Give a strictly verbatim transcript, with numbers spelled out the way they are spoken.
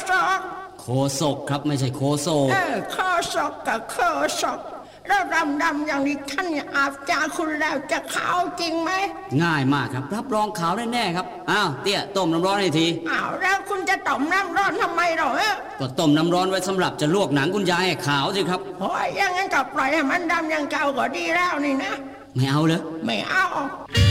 ศกโคศกครับไม่ใช่โคโซเออโคศกกับโคศกแล้วดำดำอย่างนี้ท่านอาบจาคุณแล้วจะขาวจริงไหมง่ายมากครับรับรองขาวแน่ๆครับอ้าวเตี้ยต้มน้ำร้อนให้ทีอ้าวแล้วคุณจะต้มน้ำร้อนทำไมหรอก็ต้มน้ำร้อนไว้สำหรับจะลวกหนังคุณยายให้ขาวสิครับโอ้ยยังงั้นก็ปล่อยให้มันดำอย่างเก่าก็ดีแล้วนี่นะไม่เอาเลยไม่เอา